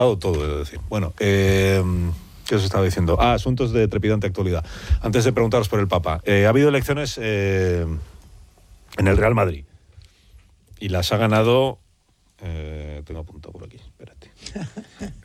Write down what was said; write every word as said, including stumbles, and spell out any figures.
Todo, he de decir. Bueno, eh, ¿qué os estaba diciendo? Ah, asuntos de trepidante actualidad. Antes de preguntaros por el Papa. Eh, ha habido elecciones eh, en el Real Madrid. Y las ha ganado... Eh, tengo apuntado por aquí, espérate.